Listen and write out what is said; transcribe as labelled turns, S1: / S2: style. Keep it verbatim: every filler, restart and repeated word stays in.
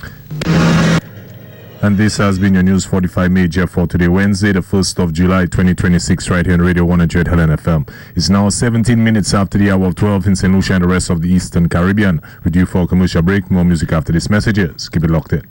S1: And this has been your News forty-five Major for today, Wednesday, the first of July, twenty twenty-six, right here on Radio one hundred Helen F M. It's now seventeen minutes after the hour of twelve in Saint Lucia and the rest of the Eastern Caribbean. We're due for a commercial break. More music after these messages. Keep it locked in.